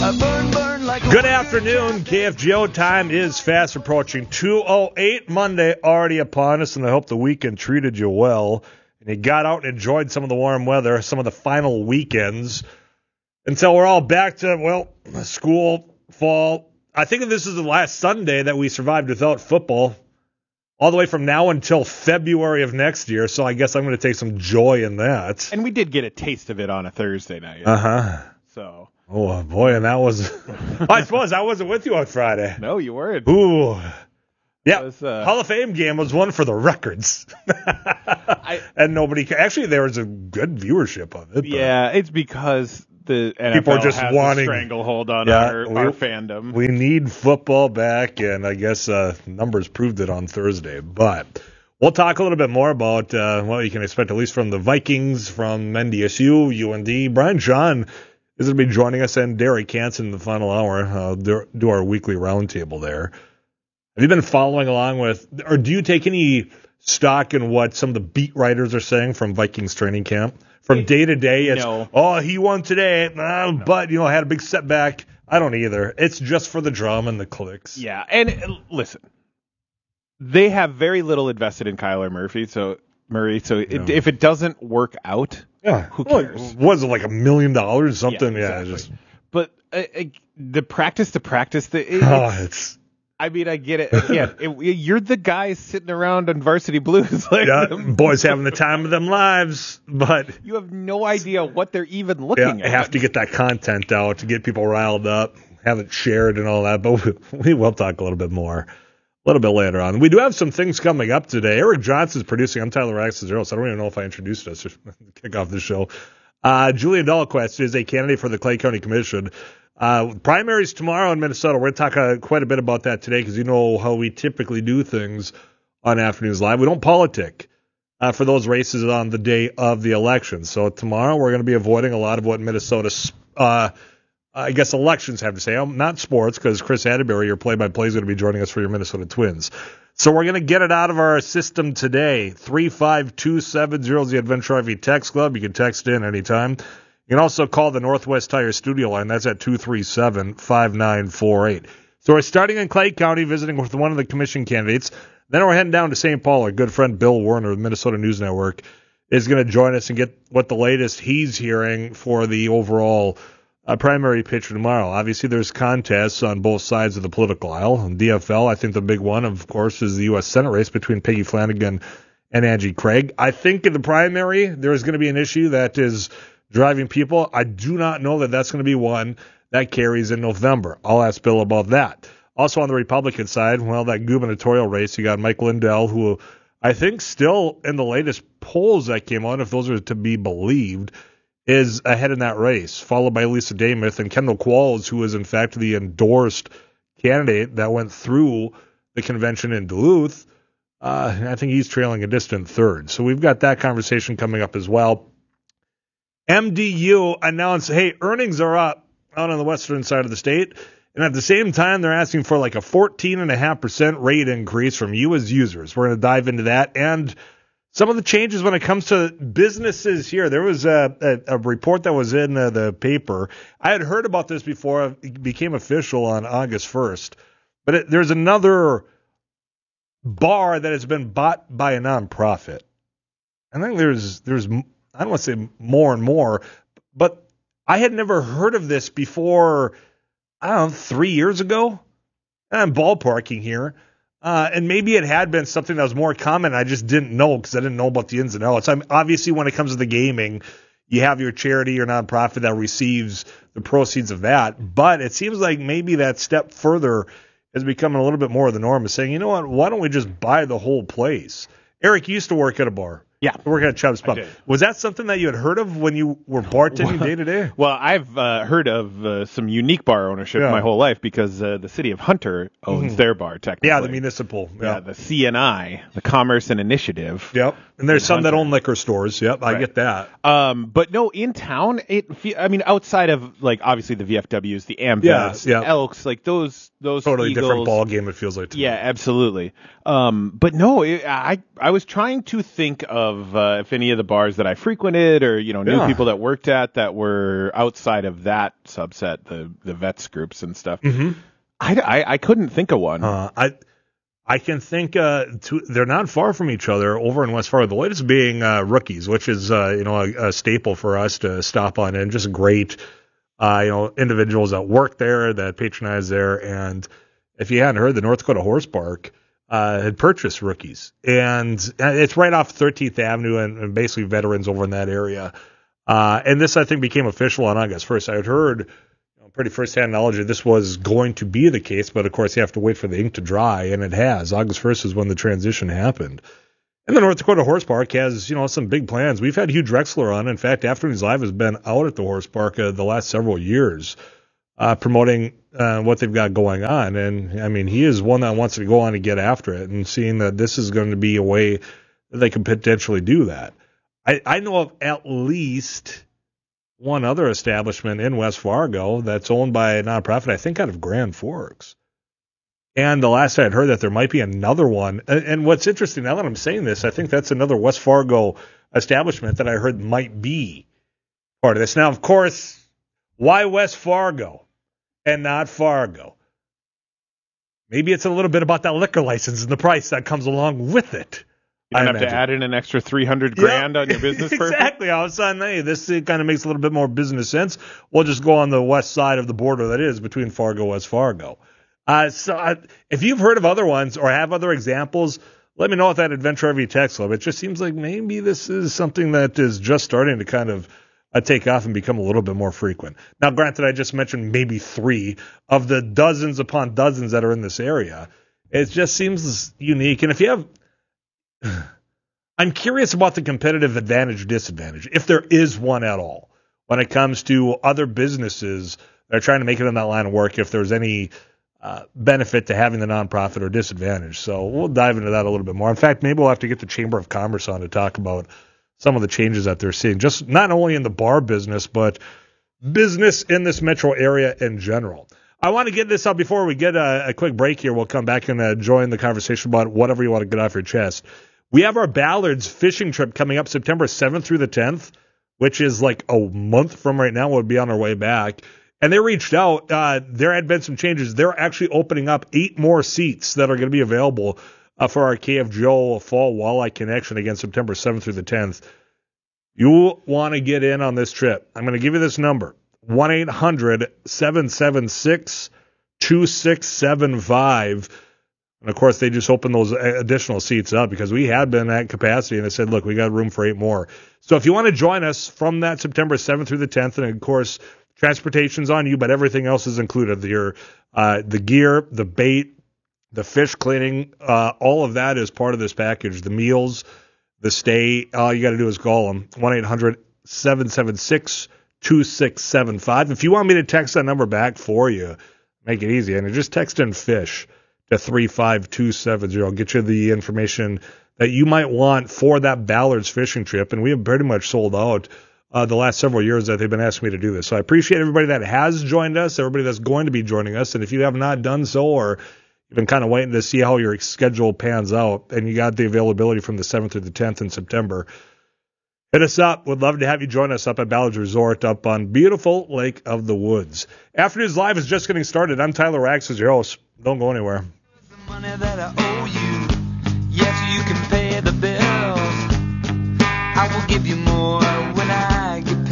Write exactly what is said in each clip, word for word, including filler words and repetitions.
I burn, burn like a Good afternoon. K F G O time is fast approaching. two oh eight Monday already upon us, and I hope the weekend treated you well. And you got out and enjoyed some of the warm weather, some of the final weekends, until we're all back to, well, school, fall. I think this is the last Sunday that we survived without football, all the way from now until February of next year. So I guess I'm going to take some joy in that. And we did get a taste of it on a Thursday night. Uh-huh. So. Oh, boy, and that was... I suppose I wasn't with you on Friday. No, you weren't. Ooh. Yeah, was, uh, Hall of Fame game was one for the records. I, and nobody... Actually, there was a good viewership of it. Yeah, it's because the N F L people are just has wanting, a stranglehold on yeah, our, we, our fandom. We need football back, and I guess uh, numbers proved it on Thursday. But we'll talk a little bit more about uh, what you can expect, at least from the Vikings, from N D S U, U N D. Brian John is going to be joining us, and Derek Hansen in the final hour, uh, do our weekly roundtable there. Have you been following along with, or do you take any stock in what some of the beat writers are saying from Vikings training camp? From day to day, it's, no. oh, he won today, uh, no. but, you know, had a big setback. I don't either. It's just for the drama and the clicks. Yeah, and uh, listen, they have very little invested in Kyler Murphy, so Murray. So yeah. it, if it doesn't work out, yeah, who cares? Well, was it like a million dollars or something? Yeah, yeah exactly. just. But uh, uh, the practice to practice, the it, Oh, it's, it's. I mean, I get it. Again, it, you're the guy sitting around on Varsity Blues. Like Yeah, boys having the time of them lives, but you have no idea what they're even looking yeah, at. have to get that content out to get people riled up, have it shared and all that. But we, we will talk a little bit more a little bit later on. We do have some things coming up today. Eric Johnson's producing. I'm Tyler Axel, so I don't even know if I introduced us to kick off the show. Uh, Julia Dahlquist is a candidate for the Clay County Commission. Uh, primaries tomorrow in Minnesota. We're going to talk uh, quite a bit about that today because you know how we typically do things on Afternoons Live. We don't politic uh, for those races on the day of the election. So tomorrow we're going to be avoiding a lot of what Minnesota, uh, I guess, elections have to say. Um, not sports, because Chris Atterbury, your play-by-play, is going to be joining us for your Minnesota Twins. So we're going to get it out of our system today. three five two seven zero is the Adventure R V Text Club. You can text in anytime. You can also call the Northwest Tire studio line. That's at two three seven, five nine four eight. So we're starting in Clay County, visiting with one of the commission candidates. Then we're heading down to Saint Paul. Our good friend Bill Werner of the Minnesota News Network is going to join us and get what the latest he's hearing for the overall uh, primary picture tomorrow. Obviously, there's contests on both sides of the political aisle. In D F L, I think the big one, of course, is the U S Senate race between Peggy Flanagan and Angie Craig. I think in the primary, there's going to be an issue that is driving people. I do not know that that's going to be one that carries in November. I'll ask Bill about that. Also on the Republican side, well, that gubernatorial race, you got Mike Lindell, who I think still in the latest polls that came out, if those are to be believed, is ahead in that race, followed by Lisa Damuth and Kendall Qualls, who is in fact the endorsed candidate that went through the convention in Duluth. Uh, I think he's trailing a distant third. So we've got that conversation coming up as well. M D U announced, hey, earnings are up out on the western side of the state. And at the same time, they're asking for like a fourteen point five percent rate increase from you as users. We're going to dive into that. And some of the changes when it comes to businesses here. There was a, a, a report that was in uh, the paper. I had heard about this before it became official on August first. But it, there's another bar that has been bought by a nonprofit. I think there's there's I don't want to say more and more, but I had never heard of this before, I don't know, three years ago. And I'm ballparking here. Uh, and maybe it had been something that was more common. I just didn't know because I didn't know about the ins and outs. I'm, obviously, when it comes to the gaming, you have your charity or nonprofit that receives the proceeds of that. But it seems like maybe that step further is becoming a little bit more of the norm, is saying, you know what, why don't we just buy the whole place? Eric, you used to work at a bar. Yeah. Working at Chubb's Pub. Was that something that you had heard of when you were bartending day to day? Well, I've uh, heard of uh, some unique bar ownership yeah. my whole life because uh, the city of Hunter owns mm-hmm. their bar, technically. Yeah, the municipal. Yeah, yeah the C N I, the Commerce and Initiative. Yep. And there's some Hunter. that own liquor stores. Yep, I right. get that. Um, but no, in town, it. I mean, outside of, like, obviously the V F Ws, the Ambets, yeah, yeah. the Elks, like those those totally Eagles, different ball game, it feels like to yeah, me. absolutely. Um, but no, it, I I was trying to think of of uh, if any of the bars that I frequented or, you know, knew Yeah. people that worked at that were outside of that subset, the, the vets groups and stuff. Mm-hmm. I, I, I couldn't think of one. Uh, I I can think uh, to, they're not far from each other over in West Fargo. The latest being uh, Rookies, which is uh, you know a, a staple for us to stop on, and just great uh, you know individuals that work there, that patronize there. And if you hadn't heard, the North Dakota Horse Park uh, had purchased Rookies, and it's right off thirteenth Avenue, and, and basically veterans over in that area. Uh, and this, I think, became official on August first. I had heard pretty first-hand knowledge that this was going to be the case, but of course you have to wait for the ink to dry, and it has. August first is when the transition happened. And the North Dakota Horse Park has, you know, some big plans. We've had Hugh Drexler on. In fact, Afternoons Live has been out at the Horse Park uh, the last several years uh, promoting uh, what they've got going on. And, I mean, he is one that wants to go on and get after it, and seeing that this is going to be a way that they can potentially do that. I, I know of at least one other establishment in West Fargo that's owned by a nonprofit, I think out of Grand Forks. And the last I had heard that there might be another one. And, and what's interesting, now that I'm saying this, I think that's another West Fargo establishment that I heard might be part of this. Now, of course, why West Fargo and not Fargo? Maybe it's a little bit about that liquor license and the price that comes along with it. You don't I have imagine. to add in an extra three hundred grand Yeah, on your business purpose? Exactly. All of a sudden, hey, this kind of makes a little bit more business sense. We'll just go on the west side of the border that is between Fargo and West Fargo. Uh, so I, if you've heard of other ones or have other examples, let me know with that Adventure R V text club. It just seems like maybe this is something that is just starting to kind of uh, take off and become a little bit more frequent. Now, granted, I just mentioned maybe three of the dozens upon dozens that are in this area. It just seems unique. And if you have... I'm curious about the competitive advantage or disadvantage, if there is one at all, when it comes to other businesses that are trying to make it in that line of work, if there's any uh, benefit to having the nonprofit or disadvantage. So we'll dive into that a little bit more. In fact, maybe we'll have to get the Chamber of Commerce on to talk about some of the changes that they're seeing, just not only in the bar business, but business in this metro area in general. I want to get this up before we get a, a quick break here. We'll come back and uh, join the conversation about whatever you want to get off your chest. We have our Ballards fishing trip coming up September seventh through the tenth, which is like a month from right now. We'll be on our way back. And they reached out. Uh, there had been some changes. They're actually opening up eight more seats that are going to be available uh, for our K F G O Fall Walleye Connection again September seventh through the tenth. You want to get in on this trip. I'm going to give you this number, one eight hundred seven seven six two six seven five. And, of course, they just opened those additional seats up because we had been at capacity, and they said, look, we got room for eight more. So if you want to join us from that September seventh through the tenth, and, of course, transportation's on you, but everything else is included. Your, uh, the gear, the bait, the fish cleaning, uh, all of that is part of this package. The meals, the stay, all you got to do is call them, one eight hundred seven seven six two six seven five. If you want me to text that number back for you, make it easy, and just text in fish to three five two seven zero. Get you the information that you might want for that Ballards fishing trip. And we have pretty much sold out uh, the last several years that they've been asking me to do this. So I appreciate everybody that has joined us, everybody that's going to be joining us. And if you have not done so, or you've been kind of waiting to see how your schedule pans out, and you got the availability from the seventh through the tenth in September, hit us up. We'd love to have you join us up at Ballards Resort up on beautiful Lake of the Woods. Afternoons Live is just getting started. I'm Tyler Rax as your host. Don't go anywhere. Money that I owe you, yes, you can pay the bills. I will give you more when I get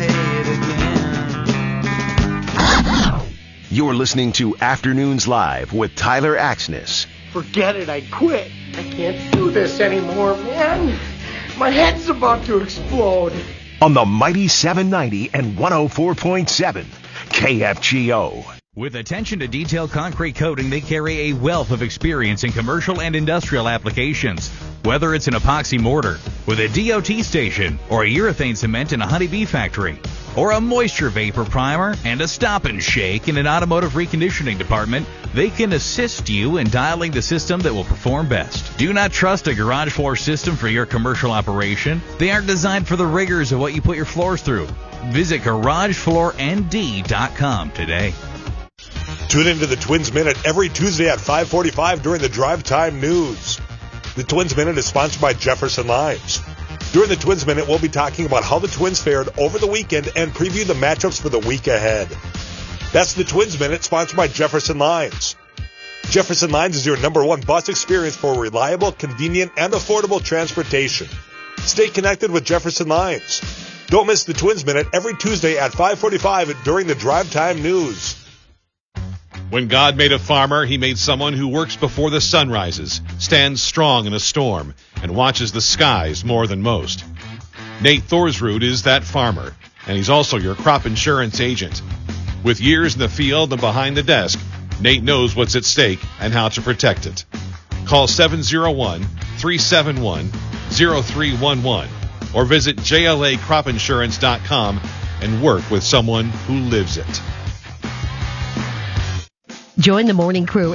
paid again. You're listening to Afternoons Live with Tyler Axness. Forget it, I quit. I can't do this anymore, man. My head's about to explode. On the mighty seven ninety and one oh four point seven K F G O. With attention to detailed concrete coating, they carry a wealth of experience in commercial and industrial applications. Whether it's an epoxy mortar with a D O T station, or a urethane cement in a honeybee factory, or a moisture vapor primer and a stop and shake in an automotive reconditioning department, they can assist you in dialing the system that will perform best. Do not trust a garage floor system for your commercial operation. They aren't designed for the rigors of what you put your floors through. Visit garage floor N D dot com today. Tune into the Twins Minute every Tuesday at five forty-five during the Drive Time News. The Twins Minute is sponsored by Jefferson Limes. During the Twins Minute, we'll be talking about how the Twins fared over the weekend and preview the matchups for the week ahead. That's the Twins Minute, sponsored by Jefferson Lines. Jefferson Lines is your number one bus experience for reliable, convenient, and affordable transportation. Stay connected with Jefferson Lines. Don't miss the Twins Minute every Tuesday at five forty-five during the Drive Time News. When God made a farmer, he made someone who works before the sun rises, stands strong in a storm, and watches the skies more than most. Nate Thorsrud is that farmer, and he's also your crop insurance agent. With years in the field and behind the desk, Nate knows what's at stake and how to protect it. Call seven oh one, three seven one, oh three one one or visit J L A crop insurance dot com and work with someone who lives it. Join the morning crew